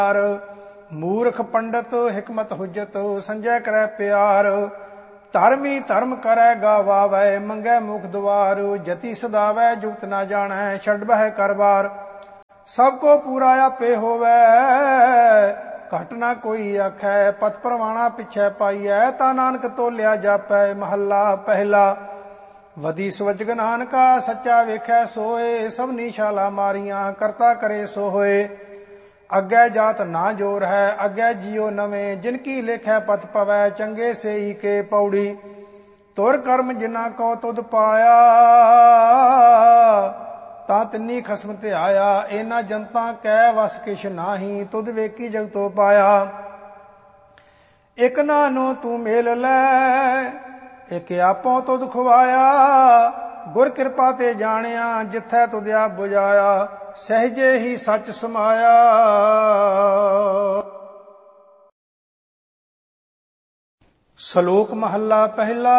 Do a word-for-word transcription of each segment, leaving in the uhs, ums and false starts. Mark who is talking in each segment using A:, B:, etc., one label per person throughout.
A: ਮੂਰਖ ਪੰਡਤ ਹਿਕਮਤ ਹੁਜਤ ਸੰਜੈ ਕਰੈ ਪਿਆਰ। ਧਰਮੀ ਧਰਮ ਕਰੈ ਗਾਵਾਵੈ ਮੰਗੈ ਮੁਖ ਦੁਆਰ। ਜਤੀ ਸਦਾਵੈ ਜੁਗਤ ਨਾ ਜਾਣੈ ਛੱਡ ਬਹਿ ਕਰਵਾਰ। ਸਭ ਕੋ ਪੂਰਾ ਆਪੇ ਹੋਵੈ ਘਟ ਨਾ ਕੋਈ ਆਖੈ। ਪਤ ਪ੍ਰਵਾਣਾ ਪਿਛੈ ਪਾਈਐ ਤਾ ਨਾਨਕ ਤੋਲਿਆ ਜਾਪੈ। ਮਹੱਲਾ ਪਹਿਲਾ। ਵਦੀ ਸਵਜਗ ਨਾਨਕਾ ਸੱਚਾ ਵੇਖੈ ਸੋਏ। ਸਭਨੀ ਛਾਲਾ ਮਾਰੀਆਂ ਕਰਤਾ ਕਰੇ ਸੋ ਹੋਏ। ਅੱਗੇ ਜਾਤ ਨਾ ਜੋਰ ਹੈ ਅੱਗੇ ਜੀਓ ਨਵੇਂ। ਜਿਨ ਕੀ ਲੇਖੈ ਪਤ ਪਵੈ ਚੰਗੇ ਸੇਈ ਕੇ ਪੌੜੀ। ਤੁਰ ਕਰਮ ਜਿਨਾ ਕੋ ਤੁਧ ਪਾਇਆ ਤਾਂ ਤਿੰਨੀ ਖਸਮ ਤੇ ਆਇਆ। ਇਹਨਾਂ ਜਨਤਾ ਕੈ ਵਸ ਕਿਛ ਨਾਹੀ ਤੁਧ ਵੇਖੀ ਜਗਤੋ ਪਾਇਆ। ਇਕ ਨਾਨੋ ਤੂੰ ਮੇਲ ਲੈ ਇਕ ਆਪੋ ਤੁਧ ਖਵਾਇਆ। ਗੁਰ ਕਿਰਪਾ ਤੇ ਜਾਣਿਆ ਜਿਥੈ ਤੁਧ ਆਪ ਬੁਝਾਇਆ। ਸਹਿਜੇ ਹੀ ਸੱਚ ਸਮਾਇਆ। ਸ਼ਲੋਕ ਮਹੱਲਾ ਪਹਿਲਾ।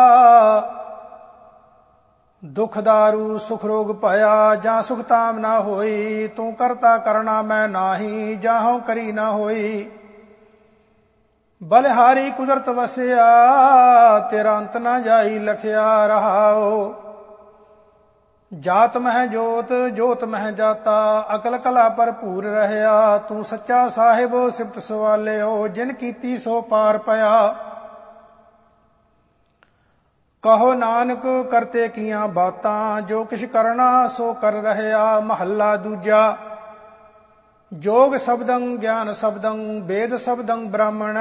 A: ਦੁਖ ਦਾਰੂ ਸੁਖ ਰੋਗ ਭਇਆ ਜਾਂ ਸੁਖ ਤਾਮ ਨਾ ਹੋਈ। ਤੂੰ ਕਰਤਾ ਕਰਣਾ ਮੈਂ ਨਾਹੀ ਜਾਹੋਂ ਕਰੀ ਨਾ ਹੋਈ। ਬਲਿਹਾਰੀ ਕੁਦਰਤ ਵਸਿਆ ਤੇਰਾ ਅੰਤ ਨਾ ਜਾਈ ਲਖਿਆ ਰਹਾਓ। ਜਾਤ ਮਹਿ ਜੋਤ ਜੋਤ ਮਹਿ ਜਾਤਾ ਅਕਲ ਕਲਾ ਭਰਪੂਰ ਰਹਿਆ। ਤੂੰ ਸੱਚਾ ਸਾਹਿਬ ਸਿਫਤ ਸਵਾਲਿਓ ਜਿਨ ਕੀਤੀ ਸੋ ਪਾਰ ਪਿਆ। ਕਹੋ ਨਾਨਕ ਕਰਤੇ ਕੀਆਂ ਬਾਤਾਂ ਜੋ ਕਿਛ ਕਰਨਾ ਸੋ ਕਰ ਰਹਿਆ। ਮਹੱਲਾ ਦੂਜਾ। ਜੋਗ ਸ਼ਬਦੰ ਗਿਆਨ ਸ਼ਬਦੰ ਵੇਦ ਸ਼ਬਦੰ ਬ੍ਰਾਹਮਣ।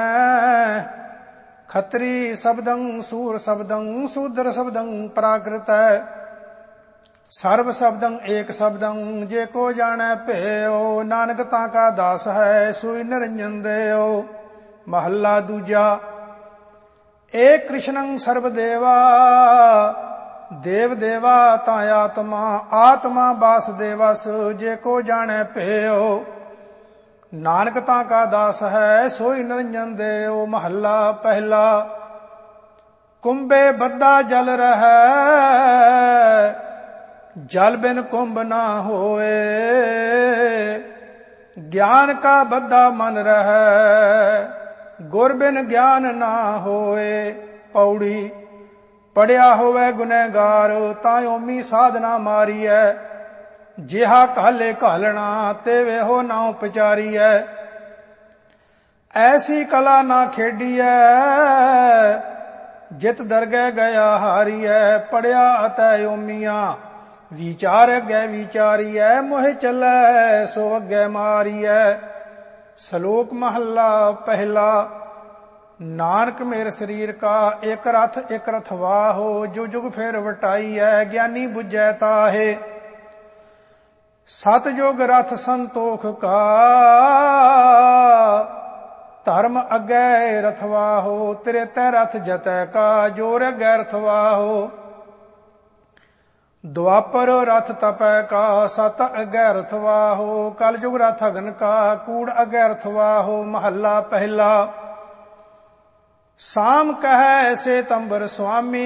A: ਖੱਤਰੀ ਸ਼ਬਦੰ ਸੂਰ ਸ਼ਬਦੰ ਸ਼ੂਦਰ ਸ਼ਬਦੰ ਪ੍ਰਾਕ੍ਰਿਤ। ਸਰਬ ਸ਼ਬਦੰ ਏਕ ਸ਼ਬਦੰ ਜੇ ਕੋ ਜਾਣੈ ਭਇਓ। ਨਾਨਕ ਤਾਂ ਕਾ ਦਾਸ ਹੈ ਸੋਈ ਨਿਰੰਜਨ ਦੇਓ। ਮਹੱਲਾ ਦੂਜਾ। ਏਕ ਕ੍ਰਿਸ਼ਨੰ ਸਰਬ ਦੇਵਾ ਦੇਵ ਦੇਵਾ ਤਾਂ ਆਤਮਾ ਆਤਮਾ ਬਾਸ ਦੇਵਸ ਜੇ ਕੋ ਜਾਣੈ ਭਇਓ। ਨਾਨਕ ਤਾਂ ਕਾ ਦਾਸ ਹੈ ਸੋਈ ਨਿਰੰਜਨ ਦੇਓ। ਮਹੱਲਾ ਪਹਿਲਾ। ਕੁੰਭੇ ਬੱਧਾ ਜਲ ਰਹੈ ਜਲ ਬਿਨ ਕੁੰਭ ਨਾ ਹੋਏ। ਗਿਆਨ ਕਾ ਬੱਧਾ ਮਨ ਰਹੈ ਗੁਰ ਬਿਨ ਗਿਆਨ ਨਾ ਹੋਏ। ਪੌੜੀ। ਪੜਿਆ ਹੋਵੇ ਗੁਨਹਗਾਰ ਤਾਂ ਓਮੀ ਸਾਧਨਾ ਮਾਰੀਐ। ਜਿਹਾ ਕਾਲੇ ਘਾਲਣਾ ਤੇ ਵੇਹੋ ਨਾ ਉਪਚਾਰੀਐ। ਐਸੀ ਕਲਾ ਨਾ ਖੇਡੀਐ ਜਿਤ ਦਰਗਹਿ ਗਿਆ ਹਾਰੀਐ। ਪੜਿਆ ਅਤੈ ਓਮੀਆਂ ਵਿਚਾਰ ਅੱਗੇ ਵਿਚਾਰੀਐ। ਮੋਹਿ ਚੱਲੈ ਸੋ ਅੱਗੇ ਮਾਰੀਐ। ਸ਼ਲੋਕ ਮਹੱਲਾ ਪਹਿਲਾ। ਨਾਨਕ ਮੇਰ ਸਰੀਰ ਕਾ ਇਕ ਰਥ ਇਕ ਰਥਵਾਹੋ। ਜੋ ਜੁਗ ਫੇਰ ਵਟਾਈਐ ਗਿਆਨੀ ਬੁੱਝੈ ਤਾਹੇ। ਸਤ ਜੁਗ ਰਥ ਸੰਤੋਖ ਕਾ ਧਰਮ ਅੱਗੇ ਰਥਵਾਹੋ। ਤੇਰੇ ਤੈ ਰਥ ਜਤੈ ਕਾ ਜੋਰ ਅੱਗੇ ਰਥਵਾਹੋ। ਦੁਆਪਰ ਰਥ ਤਪੈ ਕਾ ਸਤ ਅੱਗੇ ਰਥਵਾਹੋ। ਕਲ ਜੁਗ ਰਥ ਅਗਨ ਕਾ ਕੂੜ ਅੱਗੇ ਰਥਵਾਹੋ। ਮਹੱਲਾ ਪਹਿਲਾ। ਸਾਮ ਕਹੈ ਸੇ ਤੰਬਰ ਸੁਆਮੀ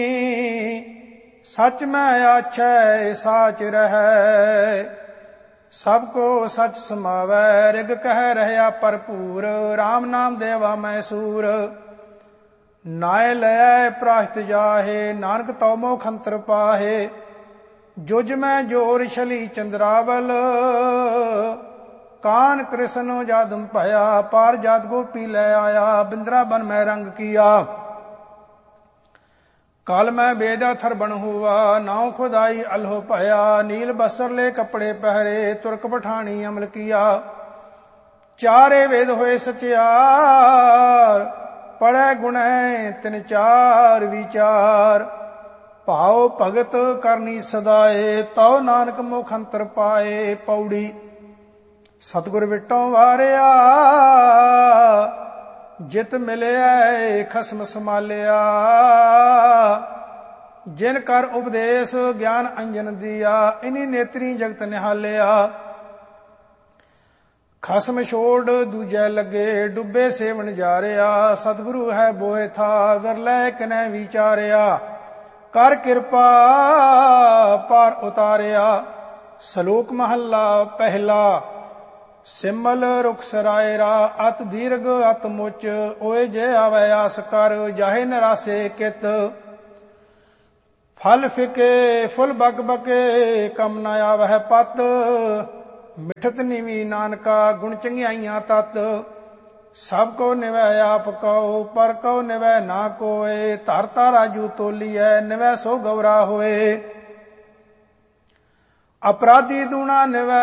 A: ਸਚ ਮੈਂ ਆਛੈ ਸਾਚ ਰਹੈ। ਸਭ ਕੋ ਸਚ ਸਮਾਵੈ ਰਿਗ ਕਹਿ ਰਹਿਆ ਭਰਪੂਰ। ਰਾਮ ਨਾਮ ਦੇਵਾ ਮੈਂ ਸੂਰ। ਨਾਇ ਲੈ ਪ੍ਰਾਸ਼ਤ ਜਾਹੇ ਨਾਨਕ ਤਉ ਮੋਖ ਅੰਤਰ ਪਾਹੇ। ਜੁਜ ਮੈਂ ਜੋਰ ਛਲੀ ਚੰਦਰਾਵਲ ਕਾਨ ਕ੍ਰਿਸ਼ਨ ਜਾਦਮ ਭਇਆ। ਪਾਰ ਜਾਤ ਗੋਪੀ ਲੈ ਆਇਆ ਬਿੰਦਰਾ ਬਨ ਮੈਂ ਰੰਗ ਕੀਆ। ਕਲ ਮੈਂ ਬੇਦਾ ਥਰ ਬਣ ਹੁਆ ਨਾਉ ਖੁਦਾਈ ਅਲਹੋ ਭਇਆ। ਨੀਲ ਬਸਰ ਲੈ ਕਪੜੇ ਪਹਿਰੇ ਤੁਰਕ ਪਠਾਣੀ ਅਮਲ ਕੀਆ। ਚਾਰੇ ਵੇਦ ਹੋਏ ਸਚਿਆਰ ਪੜੈ ਗੁਣੈ ਤਿਨ ਚਾਰ ਵਿਚਾਰ। ਭਾਉ ਭਗਤ ਕਰਨੀ ਸਦਾਏ ਤਉ ਨਾਨਕ ਮੁਖ ਅੰਤਰ ਪਾਏ। ਪੌੜੀ। ਸਤਿਗੁਰ ਵਿਟੋਂ ਵਾਰਿਆ ਜਿਤ ਮਿਲਿਆ ਖਸਮ ਸਮਾਲਿਆ। ਜਿਨ ਕਰ ਉਪਦੇਸ਼ ਗਿਆਨ ਅੰਜਨ ਦੀਆ। ਇਨੀ ਨੇਤਰੀ ਜਗਤ ਨਿਹਾਲਿਆ। ਖਸਮ ਛੋੜ ਦੂਜੈ ਲੱਗੇ ਡੁੱਬੇ ਸੇਵਨ ਜਾਰਿਆ। ਸਤਿਗੁਰੂ ਹੈ ਬੋਏ ਥਾ ਵਿਰਲੇ ਕਿਨੈ ਵਿਚਾਰਿਆ। ਕਰ ਕਿਰਪਾ ਪਾਰ ਉਤਾਰਿਆ। ਸ਼ਲੋਕ ਮਹੱਲਾ ਪਹਿਲਾ। ਸਿਮਲ ਰੁਖ ਸਰਾਇਰਾ ਅਤ ਦੀਰਘ ਅਤ ਮੁਚ ਓਏ ਜੇ ਆਵੈ ਆਸ ਕਰ ਜਾਹੇ ਨਰਾਸੇ ਕਿਤ ਫਲ ਫਿਕੇ ਫੁੱਲ ਬਕ ਬਕੇ ਕਮ ਨ ਆਵਹਿ ਪਤ ਮਿਠਤ ਨਿਵੀ ਨਾਨਕਾ ਗੁਣ ਚੰਗਿਆਈਆਂ ਤਤ ਸਭ ਕੋ ਨਿਵੈ ਆਪ ਕਉ ਪਰ ਕਉ ਨਿਵੈ ਨਾ ਕੋਏ ਧਰ ਤਾਰਾਜੂ ਤੋਲੀਐ ਨਿਵੈ ਸੋ ਗੌਰਾ ਹੋਏ ਅਪਰਾਧੀ ਦੂਣਾ ਨਿਵੈ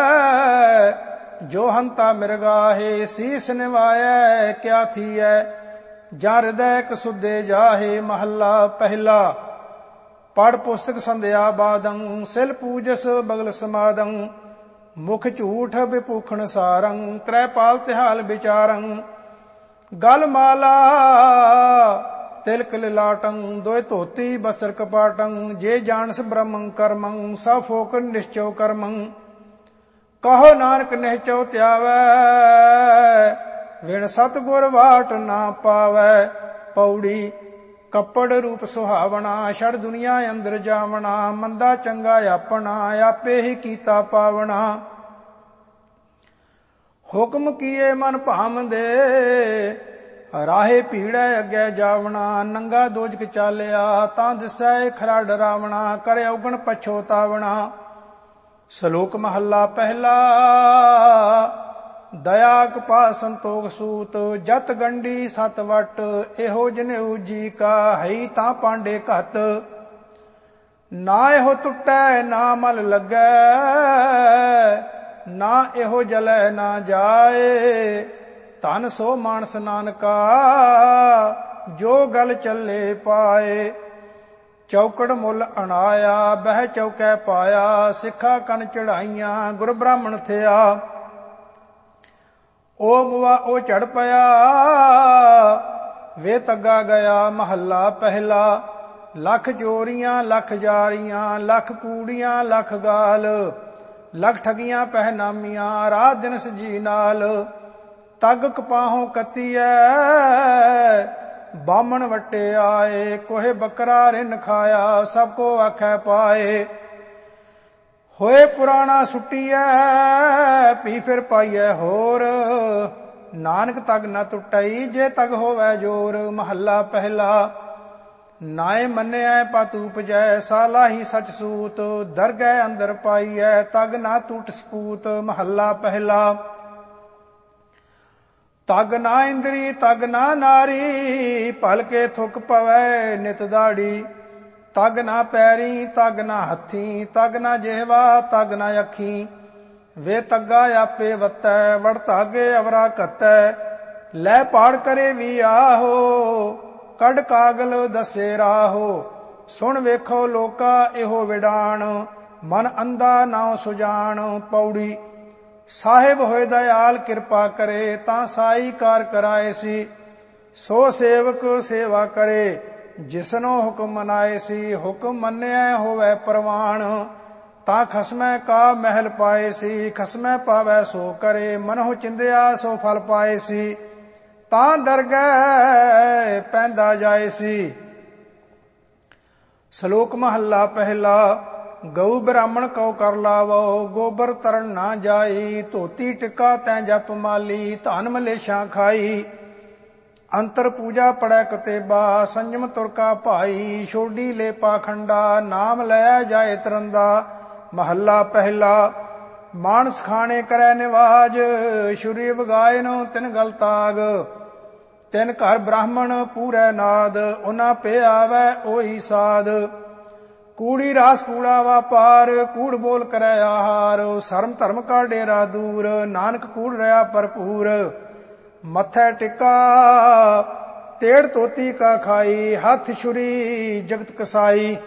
A: ਜੋ ਹੰਤਾ ਮਿਰਗਾਹੇ ਸੀਸ ਨਿਵਾਇਐ ਕਿਆ ਥੀਐ ਜਾਂ ਹਿਰਦੈ ਕਸੁਦੇ ਜਾਹੇ ਮਹੱਲਾ ਪਹਿਲਾ ਪੜ ਪੁਸਤਕ ਸੰਧਿਆ ਬਾਦੰ ਸਿਲ ਪੂਜਸ ਬਗਲ ਸਮਾਦੰ ਮੁਖ ਝੂਠ ਬਿਪੂਖਣ ਸਾਰੰ ਤ੍ਰੈ ਪਾਲ ਤਿਹਾਲ ਵਿਚਾਰੰ ਗਲ ਮਾਲਾ ਤਿਲਕ ਲਿਲਾਟੰ ਦੋਇ ਧੋਤੀ ਬਸਤਰ ਕਪਾਟੰ ਜੇ ਜਾਣਸ ਬ੍ਰਹਮੰ ਕਰਮੰ ਸਭ ਫੋਕ ਨਿਸ਼ਚਉ ਕਰਮੰ ਕਹੋ ਨਾਨਕ ਨਿਹਚਉ ਧਿਆਵੈ ਵਿਣ ਸਤਿਗੁਰ ਵਾਟ ਨਾ ਪਾਵੈ ਪੌੜੀ ਕੱਪੜ ਰੂਪ ਸੁਹਾਵਣਾ ਛੜ ਦੁਨੀਆ ਅੰਦਰ ਜਾਵਣਾ ਮੰਦਾ ਚੰਗਾ ਆਪਣਾ ਆਪੇ ਹੀ ਕੀਤਾ ਪਾਵਣਾ ਹੁਕਮ ਕੀਏ ਮਨ ਭਾਮਦੇ ਰਾਹੇ ਭੀੜੈ ਅੱਗੇ ਜਾਵਣਾ ਨੰਗਾ ਦੋਜਕ ਚਾਲਿਆ ਤਾਂ ਦਿਸੈ ਖਰਾ ਡਰਾਵਣਾ ਕਰੇ ਔਗਣ ਪਛੋਤਾਵਣਾ ਸ਼ਲੋਕ ਮਹੱਲਾ ਪਹਿਲਾ ਦਇਆ ਕਪਾ ਸੰਤੋਖ ਸੂਤ ਜਤ ਗੰਢੀ ਸਤ ਵਟ ਇਹੋ ਜਨੇਊ ਜੀ ਕਾ ਹੈ ਤਾਂ ਪਾਂਡੇ ਘਤ ਨਾ ਇਹੋ ਟੁੱਟੈ ਨਾ ਮਲ ਲੱਗੈ ਨਾ ਇਹੋ ਜਲੈ ਨਾ ਜਾਏ ਧਨ ਸੋ ਮਾਨਸ ਨਾਨਕਾ ਜੋ ਗਲ ਚੱਲੇ ਪਾਏ ਚੌਕੜ ਮੁੱਲ ਅਣਾਇਆ ਬਹਿ ਚੌਕੈ ਪਾਇਆ ਸਿੱਖਾ ਕਨ ਚੜਾਈਆਂ ਗੁਰ ਬ੍ਰਾਹਮਣ ਥਿਆ ਉਹ ਮੁਆ ਉਹ ਚੜ ਪਿਆ ਵੇ ਤੱਗਾ ਗਿਆ ਮਹੱਲਾ ਪਹਿਲਾ ਲੱਖ ਚੋਰੀਆਂ ਲੱਖ ਜਾਰੀਆਂ ਲੱਖ ਕੂੜੀਆਂ ਲੱਖ ਗਾਲ ਲੱਖ ਠਗੀਆਂ ਪਹਿਨਾਮੀਆਂ ਰਾਤ ਦਿਨ ਸਜੀ ਨਾਲ ਤੱਗ ਕਪਾਹੋਂ ਕੱਤੀਐ ਬਾਮਣ ਵਟੇ ਆਏ ਕੋਹੇ ਬੱਕਰਾ ਰਿਨ ਖਾਇਆ ਸਭ ਕੋ ਆਖੈ ਪਾਏ ਹੋਏ ਪੁਰਾਣਾ ਸੁੱਟੀਐ ਪੀ ਫਿਰ ਪਾਈਐ ਹੋਰ ਨਾਨਕ ਤਗ ਨ ਟੁੱਟਈ ਜੇ ਤਗ ਹੋਵੈ ਜੋਰ ਮਹੱਲਾ ਪਹਿਲਾ ਨਾਏ ਮੰਨਿਐ ਪਤ ਉਪਜੈ ਸਾਲਾਹੀ ਸਚ ਸੂਤ ਦਰਗਹਿ ਅੰਦਰ ਪਾਈਐ ਤਗ ਨਾ ਟੁੱਟ ਸਪੂਤ ਮਹੱਲਾ ਪਹਿਲਾ ਤਗ ਨਾ ਇੰਦਰੀ ਤਗ ਨਾ ਨਾਰੀ ਭਲਕੇ ਥੁਕ ਪਵੈ ਨਿਤ ਦਾੜੀ ਤਗ ਨਾ ਪੈਰੀ ਤਗ ਨਾ ਹੱਥੀ ਤਗ ਨਾ ਜਿਹਵਾ ਤਗ ਨਾ ਅੱਖੀ ਵੇ ਤੱਗਾ ਆਪੇ ਵਤੈ ਵੜ ਧਾਗੇ ਅਵਰਾ ਘਤੈ ਲੈ ਪਾੜ ਕਰੇ ਵੀ ਆਹੋ ਕੱਢ ਕਾਗਲ ਦੱਸੇ ਰਾਹੋ ਸੁਣ ਵੇਖੋ ਲੋਕਾ ਇਹੋ ਵਿਡਾਣ ਮਨ ਅੰਧਾ ਨਾਉ ਸੁਜਾਨ ਪੌੜੀ ਸਾਹਿਬ ਹੋਏ ਦਇਆਲ ਕਿਰਪਾ ਕਰੇ ਤਾਂ ਸਾਈ ਕਾਰ ਕਰਾਏ ਸੀ ਸੋ ਸੇਵਕ ਸੇਵਾ ਕਰੇ ਜਿਸਨੋ ਹੁਕਮ ਮਨਾਏ ਸੀ ਹੁਕਮ ਮੰਨਿਆ ਹੋਵੇ ਪ੍ਰਵਾਨ ਤਾਂ ਖਸਮੈ ਕਾ ਮਹਿਲ ਪਾਏ ਸੀ ਖਸਮੈ ਪਾਵੈ ਸੋ ਕਰੇ ਮਨਹੁ ਚਿੰਦਿਆ ਸੋ ਫਲ ਪਾਏ ਸੀ ਤਾਂ ਦਰਗਹਿ ਪੈਂਦਾ ਜਾਏ ਸੀ ਸ਼ਲੋਕ ਮਹੱਲਾ ਪਹਿਲਾ ਗਊ ਬ੍ਰਾਹਮਣ ਕਉ ਕਰ ਲਾਵੋ ਗੋਬਰ ਤਰਨ ਨਾ ਜਾਈ ਧੋਤੀ ਟਿੱਕਾ ਤੈ ਜਪ ਮਾਲੀ ਧਨ ਮਲੇਸ਼ਾਂ ਖਾਈ ਅੰਤਰ ਪੂਜਾ ਪੜੈ ਕਤੇਬਾ ਸੰਜਮ ਤੁਰਕਾ ਭਾਈ ਛੋਡੀ ਲੈ ਪਾਖੰਡਾ ਨਾਮ ਲਿਆ ਜਾਏ ਤਰੰਦਾ ਮਹੱਲਾ ਪਹਿਲਾ ਮਾਨਸ ਖਾਣੇ ਕਰੈ ਨਿਵਾਜ ਸ਼ੁਰੀ ਵਗਾਏ ਨੂੰ ਤਿਨ ਗਲ ਤਾਗ ਤਿਨ ਘਰ ਬ੍ਰਾਹਮਣ ਪੂਰੈ ਨਾਦ ਉਹਨਾਂ ਪੇ ਆਵੈ ਉਹੀ ਸਾਧ ਕੂੜੀ ਰਾਸ ਕੂੜਾ ਵਾਪਾਰ ਕੂੜ ਬੋਲ ਕਰੈ ਆਹਾਰ ਸ਼ਰਮ ਧਰਮ ਕਾ ਡੇਰਾ ਦੂਰ ਨਾਨਕ ਕੂੜ ਰਿਆ ਭਰਪੂਰ ਮੱਥੈ ਟਿੱਕਾ ਤੇੜ ਤੋਤੀ ਕਾ ਖਾਈ ਹੱਥ ਛੁਰੀ ਜਗਤ ਕਸਾਈ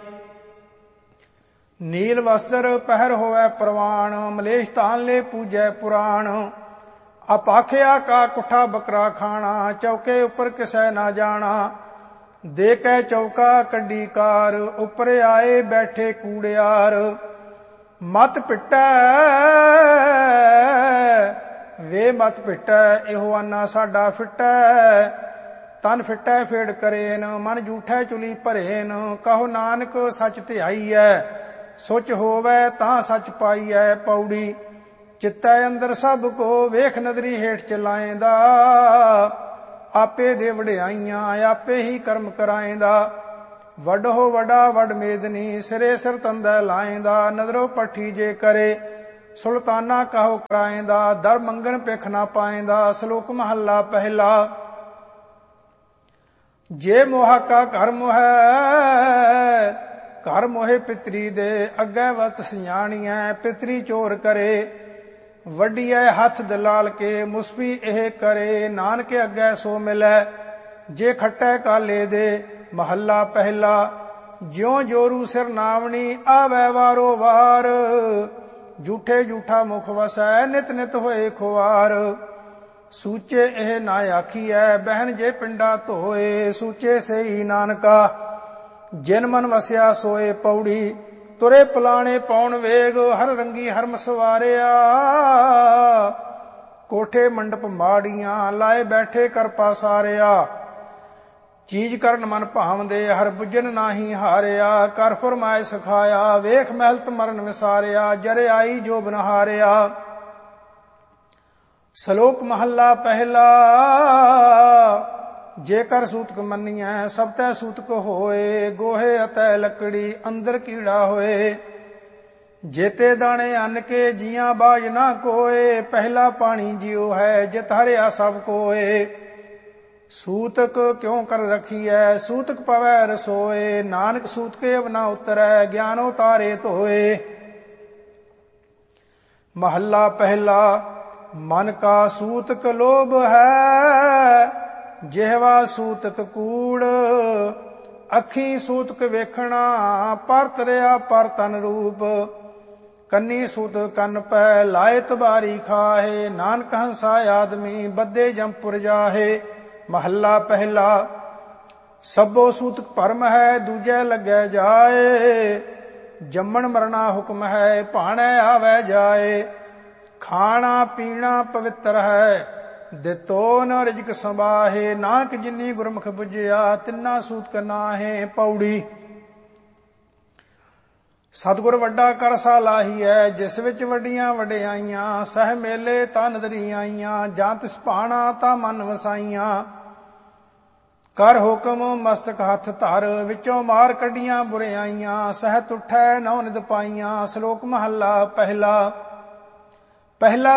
A: ਨੀਲ ਵਸਤਰ ਪਹਿਰ ਹੋਵੈ ਪ੍ਰਵਾਨ ਮਲੇਸ਼ ਧਾਨ ਲੈ ਪੂਜੈ ਪੁਰਾਣ ਆਪਾਖਿਆ ਕਾ ਕੁੱਠਾ ਬੱਕਰਾ ਖਾਣਾ ਚੌਕੇ ਉੱਪਰ ਕਿਸੈ ਨਾ ਜਾਣਾ ਦੇ ਕੇ ਚੌਕਾ ਕੱਢੀ ਕਾਰ ਉੱਪਰ ਆਏ ਬੈਠੇ ਕੂੜਿਆਰ ਮਤ ਪਿੱਟੈ ਵੇ ਮਤ ਪਿੱਟੈ ਇਹੋ ਆਨਾ ਸਾਡਾ ਫਿੱਟੈ ਤਨ ਫਿੱਟੈ ਫੇੜ ਕਰੇਨ ਮਨ ਝੂਠੈ ਚੁਲੀ ਭਰੇਨ ਕਹੋ ਨਾਨਕ ਸੱਚ ਧਿਆਈਐ ਸੁਚ ਹੋਵੈ ਤਾਂ ਸੱਚ ਪਾਈਐ ਪੌੜੀ ਚਿੱਤੈ ਅੰਦਰ ਸਭ ਕੋ ਵੇਖ ਨਦਰੀ ਹੇਠ ਚਲਾਏਂਦਾ। ਆਪੇ ਦੇ ਵਡਿਆਈਆਂ ਆਪੇ ਹੀ ਕਰਮ ਕਰਾਏਂਦਾ। ਵੱਡ ਹੋ ਵੱਡਾ ਵੱਡ ਮੇਦਨੀ ਸਿਰੇ ਸਿਰ ਤੰਦੈ ਲਾਏਂਦਾ। ਨਦਰੋ ਪੱਠੀ ਜੇ ਕਰੇ ਸੁਲਤਾਨਾ ਕਹੋ ਕਰਾਏਂਦਾ। ਦਰ ਮੰਗਣ ਭਿਖ ਨਾ ਪਾਏਂਦਾ। ਸ਼ਲੋਕ ਮਹੱਲਾ ਪਹਿਲਾ। ਜੇ ਮੋਹਾ ਕਾ ਘਰ ਮੋਹੈ ਘਰ ਮੋਹੇ ਪਿਤਰੀ ਦੇ। ਅੱਗੇ ਵਤ ਸਿਆਣੀਐ ਪਿਤਰੀ ਚੋਰ ਕਰੇ। ਵੱਡੀਐ ਹੱਥ ਦਲਾਲ ਕੇ ਮੁਸਫੀ ਇਹ ਕਰੇ। ਨਾਨਕ ਅੱਗੇ ਸੋ ਮਿਲੈ ਜੇ ਖੱਟੈ ਕਾਲੇ ਦੇ। ਮਹੱਲਾ ਪਹਿਲਾ। ਜਿਉ ਜੋਰੂ ਸਿਰ ਨਾਵਣੀ ਆਵੈ ਵਾਰੋ ਵਾਰ। ਝੂਠੇ ਝੂਠਾ ਮੁਖ ਵਸੈ ਨਿਤ ਨਿਤ ਹੋਏ ਖੁਆਰ। ਸੂਚੇ ਇਹ ਨਾ ਆਖੀਐ ਬਹਿਨ ਜੇ ਪਿੰਡਾ ਧੋਏ। ਸੂਚੇ ਸਈ ਨਾਨਕਾ ਜਿਨ ਮਨ ਵਸਿਆ ਸੋਏ। ਪੌੜੀ ਤੁਰੇ ਪਲਾਣੇ ਪੌਣ ਵੇਗ ਹਰ ਰੰਗੀ ਹਰਮ ਸਵਾਰਿਆ। ਕੋਠੇ ਮੰਡਪ ਮਾੜੀਆਂ ਲਾਏ ਬੈਠੇ ਕਰ ਪਾਸਾਰਿਆ। ਚੀਜ਼ ਕਰਨ ਮਨ ਭਾਵਦੇ ਹਰ ਬੁੱਝਨ ਨਾਹੀ ਹਾਰਿਆ। ਕਰ ਫਰਮਾਏ ਸਿਖਾਇਆ ਵੇਖ ਮਹਿਲਤ ਮਰਨ ਵਿਸਾਰਿਆ। ਜਰੇ ਆਈ ਜੋ ਬਨਹਾਰਿਆ। ਸ਼ਲੋਕ ਮਹੱਲਾ ਪਹਿਲਾ। ਜੇਕਰ ਸੂਤਕ ਮੰਨੀਐ ਸਭ ਤੈ ਸੂਤਕ ਹੋਏ। ਗੋਹੇ ਅਤੇ ਲੱਕੜੀ ਅੰਦਰ ਕੀੜਾ ਹੋਏ। ਜੇਤੇ ਦਾਣੇ ਅੰਨ ਕੇ ਜੀਆਂ ਬਾਜ ਨਾ ਕੋਏ। ਪਹਿਲਾ ਪਾਣੀ ਜਿਉ ਹੈ ਜਿਤ ਹਰਿਆ ਸਭ ਕੋਏ। ਸੂਤਕ ਕਿਉ ਕਰ ਰਖੀਐ ਸੂਤਕ ਪਵੈ ਰਸੋਏ। ਨਾਨਕ ਸੂਤਕੇ ਅਵ ਨਾ ਉਤਰੈ ਗਿਆਨੋ ਤਾਰੇ ਧੋਏ। ਮਹੱਲਾ ਪਹਿਲਾ। ਮਨ ਕਾ ਸੂਤਕ ਲੋਭ ਹੈ ਜਿਹਵਾ ਸੂਤਕ ਕੂੜ। ਅੱਖੀ ਸੂਤਕ ਵੇਖਣਾ ਪਰ ਤਰਿਆ ਪਰ ਤਨ ਰੂਪ। ਕੰਨੀ ਸੂਤਕ ਕੰਨ ਪੈ ਲਾਏ ਤਬਾਰੀ ਖਾਹੇ। ਨਾਨਕ ਹੰਸਾ ਆਦਮੀ ਬੱਧੇ ਜੰਪੁਰ ਜਾਹੇ। ਮਹੱਲਾ ਪਹਿਲਾ। ਸਭੋ ਸੂਤਕ ਭਰਮ ਹੈ ਦੂਜੈ ਲੱਗੈ ਜਾਏ। ਜੰਮਣ ਮਰਨਾ ਹੁਕਮ ਹੈ ਭਾਣੈ ਆਵੈ ਜਾਏ। ਖਾਣਾ ਪੀਣਾ ਪਵਿੱਤਰ ਹੈ ਦਿੱਤੋ ਨ ਰਿਜਕ ਸੰਬਾਹੇ। ਨਾਨਕ ਜਿਨੀ ਗੁਰਮੁਖ ਬੁਝਿਆ ਤਿੰਨਾ ਸੂਤਕ ਨਾਹੇ। ਪੌੜੀ ਸਤਿਗੁਰ ਵੱਡਾ ਕਰ ਸਾਲਾਹੀ ਹੈ ਜਿਸ ਵਿੱਚ ਵੱਡੀਆਂ ਵਡਿਆਈਆਂ। ਸਹਿ ਮੇਲੇ ਤਾਂ ਨਦਰੀ ਆਈਆਂ ਜਾਂ ਤਿਸ ਭਾਣਾ ਤਾਂ ਮਨ ਵਸਾਈਆਂ। ਕਰ ਹੁਕਮ ਮਸਤਕ ਹੱਥ ਧਰ ਵਿੱਚੋਂ ਮਾਰ ਕੱਢੀਆਂ ਬੁਰਿਆਈਆਂ। ਸਹਿ ਤੁਠੈ ਨੌ ਨਿਦ ਪਾਈਆਂ। ਸ਼ਲੋਕ ਮਹੱਲਾ ਪਹਿਲਾ। ਪਹਿਲਾ